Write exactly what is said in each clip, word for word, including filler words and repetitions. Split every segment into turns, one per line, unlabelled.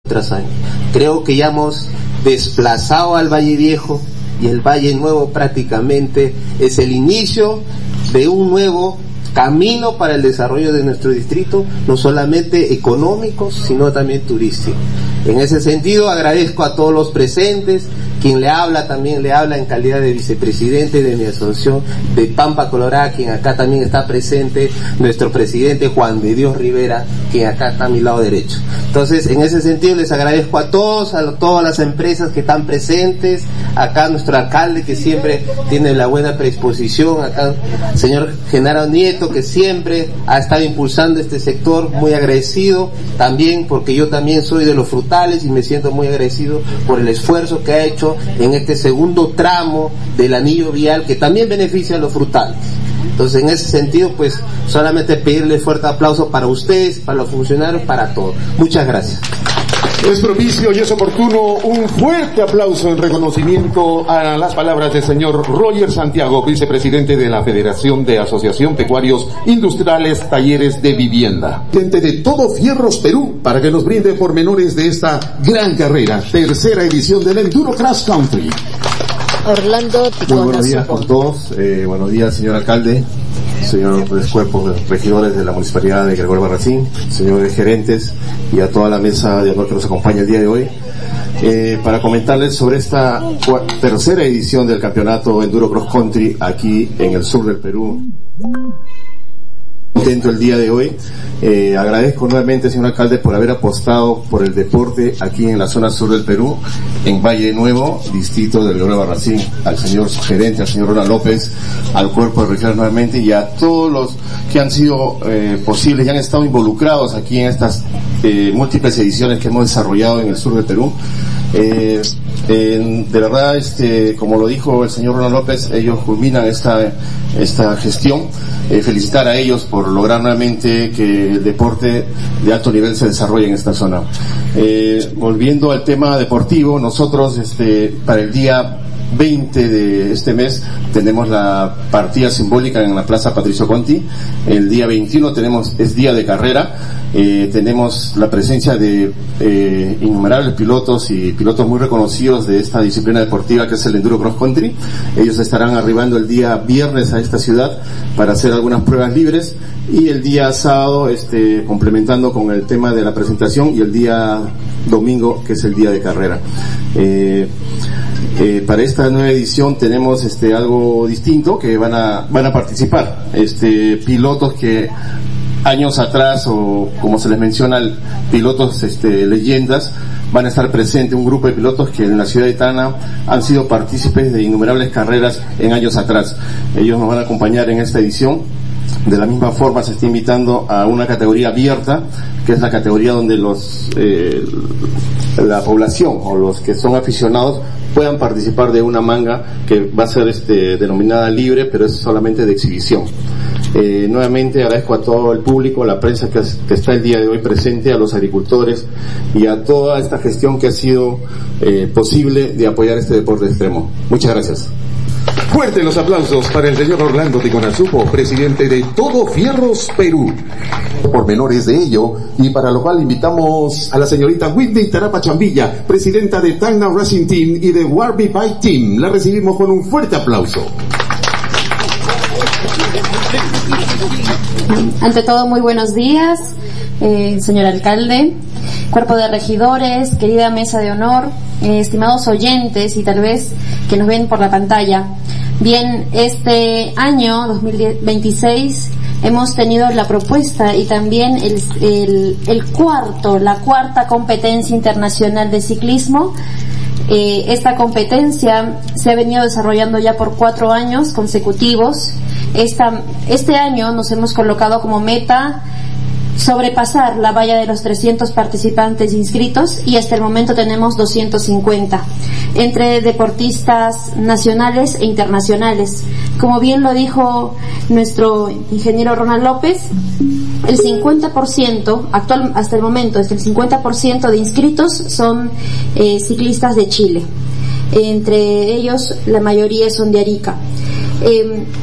tras año. Creo que ya hemos desplazado al Valle Viejo y el Valle Nuevo prácticamente es el inicio de un nuevo camino para el desarrollo de nuestro distrito, no solamente económico, sino también turístico. En ese sentido, agradezco a todos los presentes. Quien le habla también le habla en calidad de vicepresidente de mi asociación de Pampa Colorada, quien acá también está presente, nuestro presidente Juan de Dios Rivera, quien acá está a mi lado derecho. Entonces, en ese sentido, les agradezco a todos, a todas las empresas que están presentes, acá nuestro alcalde que siempre tiene la buena predisposición, acá señor Genaro Nieto que siempre ha estado impulsando este sector, muy agradecido también porque yo también soy de los frutales y me siento muy agradecido por el esfuerzo que ha hecho en este segundo tramo del anillo vial que también beneficia a los frutales. Entonces, en ese sentido, pues, solamente pedirle fuerte aplauso para ustedes, para los funcionarios, para todos. Muchas gracias.
Es propicio y es oportuno un fuerte aplauso en reconocimiento a las palabras del señor Roger Santiago, vicepresidente de la Federación de Asociación Pecuarios Industriales Talleres de Vivienda. Gente de Todo Fierros Perú, para que nos brinde pormenores de esta gran carrera, tercera edición del Enduro Cross Country.
Orlando Ticona.
Muy buenos días con todos, eh, buenos días señor alcalde, señores cuerpos regidores de la Municipalidad de Gregorio Barracín, señores gerentes y a toda la mesa de honor que nos acompaña el día de hoy, eh, para comentarles sobre esta tercera edición del campeonato Enduro Cross Country aquí en el sur del Perú. Dentro del día de hoy, eh, agradezco nuevamente, señor alcalde, por haber apostado por el deporte aquí en la zona sur del Perú, en Valle Nuevo, distrito del Gregorio Barracín, al señor gerente, al señor Ronald López, al cuerpo de regidores nuevamente y a todos los que han sido eh, posibles y han estado involucrados aquí en estas eh, múltiples ediciones que hemos desarrollado en el sur del Perú. Eh, eh, de verdad, este, como lo dijo el señor Ronald López, ellos culminan esta esta gestión. Eh, felicitar a ellos por lograr nuevamente que el deporte de alto nivel se desarrolle en esta zona. Eh, volviendo al tema deportivo, nosotros este, para el día veinte de este mes tenemos la partida simbólica en la Plaza Patricio Conti. El día veintiuno tenemos, es día de carrera. Eh, tenemos la presencia de eh, innumerables pilotos y pilotos muy reconocidos de esta disciplina deportiva que es el Enduro Cross Country. Ellos estarán arribando el día viernes a esta ciudad para hacer algunas pruebas libres y el día sábado este, complementando con el tema de la presentación y el día domingo que es el día de carrera. Eh, Eh, para esta nueva edición tenemos este algo distinto que van a van a participar este pilotos que años atrás o como se les menciona pilotos este leyendas van a estar presentes, un grupo de pilotos que en la ciudad de Tacna han sido partícipes de innumerables carreras en años atrás. Ellos nos van a acompañar en esta edición. De la misma forma se está invitando a una categoría abierta, que es la categoría donde los eh, la población o los que son aficionados puedan participar de una manga que va a ser este denominada libre, pero es solamente de exhibición. Eh, nuevamente agradezco a todo el público, a la prensa que, que está el día de hoy presente, a los agricultores y a toda esta gestión que ha sido eh, posible de apoyar este deporte extremo. Muchas gracias.
Fuerte los aplausos para el señor Orlando Ticonazupo, presidente de Todo Fierros Perú. Pormenores de ello, y para lo cual invitamos a la señorita Whitney Tarapa Chambilla, presidenta de Tacna Racing Team y de Warby Bike Team. La recibimos con un fuerte aplauso.
Ante todo, muy buenos días, eh, señor alcalde, cuerpo de regidores, querida mesa de honor, eh, estimados oyentes y tal vez que nos ven por la pantalla. Bien, este año dos mil veintiséis hemos tenido la propuesta y también el, el, el cuarto, la cuarta competencia internacional de ciclismo. Eh, esta competencia se ha venido desarrollando ya por cuatro años consecutivos. Esta, este año nos hemos colocado como meta sobrepasar la valla de los trescientos participantes inscritos y hasta el momento tenemos doscientos cincuenta entre deportistas nacionales e internacionales. Como bien lo dijo nuestro ingeniero Ronald López, el cincuenta por ciento, actual, hasta el momento, es el cincuenta por ciento de inscritos son eh, ciclistas de Chile. Entre ellos, la mayoría son de Arica. Eh,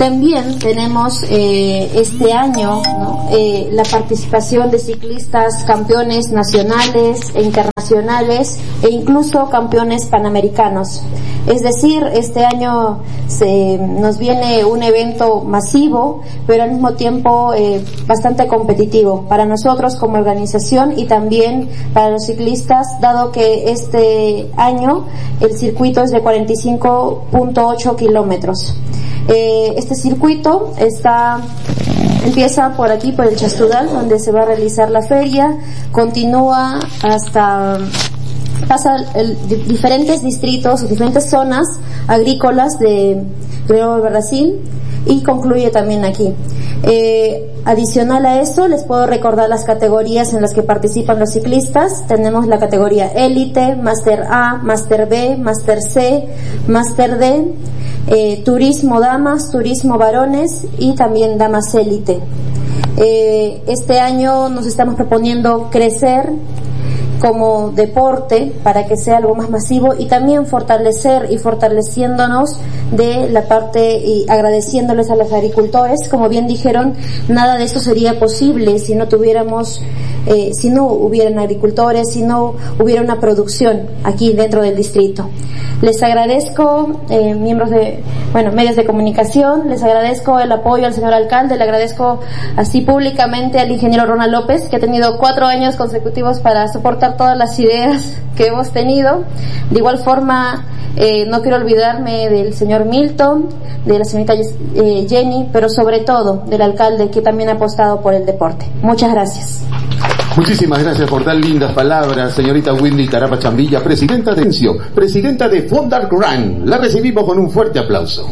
También tenemos eh, este año, ¿no? eh, la participación de ciclistas campeones nacionales e internacionales e incluso campeones panamericanos. Es decir, este año se, nos viene un evento masivo, pero al mismo tiempo eh, bastante competitivo para nosotros como organización y también para los ciclistas, dado que este año el circuito es de cuarenta y cinco punto ocho kilómetros. Eh, este circuito está empieza por aquí, por el Chastudal, donde se va a realizar la feria, continúa hasta pasa el, diferentes distritos, diferentes zonas agrícolas de Nuevo Brasil y concluye también aquí. Eh, adicional a eso, les puedo recordar las categorías en las que participan los ciclistas. Tenemos la categoría élite, Máster A, Máster B, Máster C, Máster D, eh, turismo damas, turismo varones y también damas élite. Eh, este año nos estamos proponiendo crecer como deporte para que sea algo más masivo y también fortalecer y fortaleciéndonos de la parte y agradeciéndoles a los agricultores. Como bien dijeron, nada de esto sería posible si no tuviéramos, eh, si no hubieran agricultores, si no hubiera una producción aquí dentro del distrito. Les agradezco, eh, miembros de, bueno, medios de comunicación, les agradezco el apoyo al señor alcalde, le agradezco así públicamente al ingeniero Ronald López, que ha tenido cuatro años consecutivos para soportar todas las ideas que hemos tenido. De igual forma, eh, no quiero olvidarme del señor Milton, de la señorita eh, Jenny, pero sobre todo del alcalde, que también ha apostado por el deporte. Muchas gracias.
Muchísimas gracias por tan lindas palabras, señorita Windy Tarapa Chambilla, presidenta de Encio, presidenta de Fondar Grant. La recibimos con un fuerte aplauso.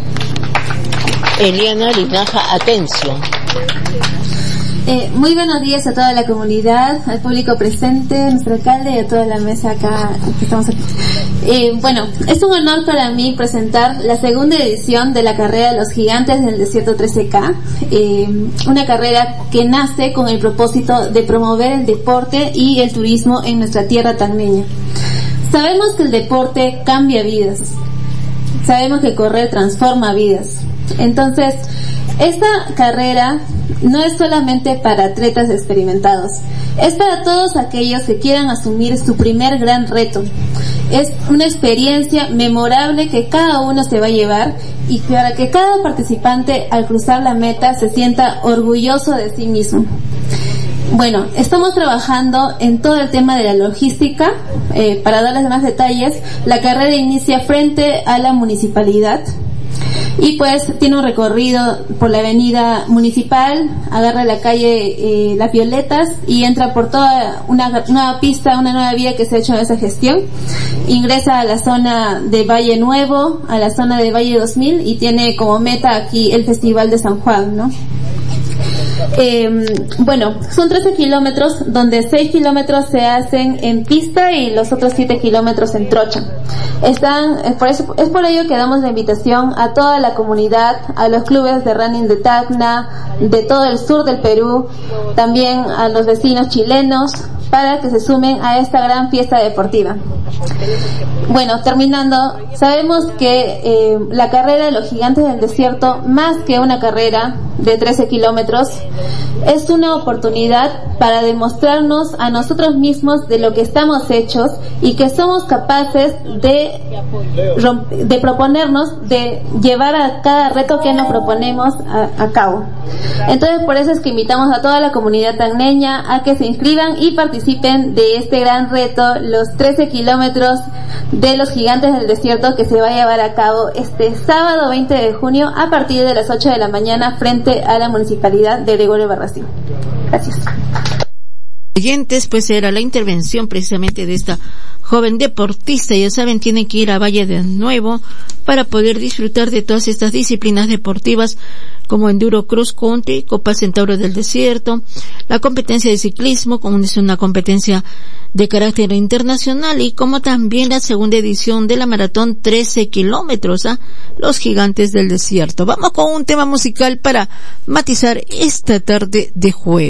Eliana Linaja Atencio.
Eh, muy buenos días a toda la comunidad, al público presente, a nuestro alcalde y a toda la mesa acá que estamos aquí. Eh, bueno, es un honor para mí presentar la segunda edición de la carrera de los gigantes del desierto trece K, eh, una carrera que nace con el propósito de promover el deporte y el turismo en nuestra tierra tacneña. Sabemos que el deporte cambia vidas, sabemos que correr transforma vidas. Entonces, esta carrera no es solamente para atletas experimentados, es para todos aquellos que quieran asumir su primer gran reto. Es una experiencia memorable que cada uno se va a llevar y para que cada participante al cruzar la meta se sienta orgulloso de sí mismo. Bueno, estamos trabajando en todo el tema de la logística. Eh, para darles más detalles, la carrera inicia frente a la municipalidad y pues tiene un recorrido por la avenida municipal, agarra la calle eh, Las Violetas y entra por toda una nueva pista, una nueva vía que se ha hecho en esa gestión, ingresa a la zona de Valle Nuevo, a la zona de Valle dos mil y tiene como meta aquí el Festival de San Juan, ¿no? Eh, bueno, son trece kilómetros donde seis kilómetros se hacen en pista y los otros siete kilómetros en trocha. Están, es por eso, es por ello que damos la invitación a toda la comunidad, a los clubes de running de Tacna, de todo el sur del Perú, también a los vecinos chilenos, para que se sumen a esta gran fiesta deportiva. Bueno, terminando, sabemos que eh, la carrera de los gigantes del desierto, más que una carrera de trece kilómetros, es una oportunidad para demostrarnos a nosotros mismos de lo que estamos hechos y que somos capaces de, de proponernos, de llevar a cada reto que nos proponemos a, a cabo. Entonces, por eso es que invitamos a toda la comunidad tacneña a que se inscriban y participen de este gran reto, los trece kilómetros de los gigantes del desierto, que se va a llevar a cabo este sábado veinte de junio a partir de las ocho de la mañana frente a la municipalidad de Gregorio Barracín. Gracias.
Oyentes, pues era la intervención precisamente de esta joven deportista. Ya saben, tienen que ir a Valle de Nuevo para poder disfrutar de todas estas disciplinas deportivas como Enduro Cross Country, Copa Centauro del Desierto, la competencia de ciclismo, como es una competencia de carácter internacional, y como también la segunda edición de la maratón trece kilómetros, ¿ah? Los Gigantes del Desierto. Vamos con un tema musical para matizar esta tarde de jueves.